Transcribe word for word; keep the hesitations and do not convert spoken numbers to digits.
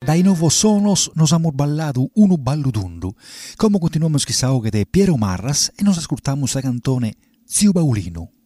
Dai Novos Sonos nos hemos ballado uno balludundu. Como continuamos quizá de Piero Marras e nos ascoltamos la cantone Zio Paulino.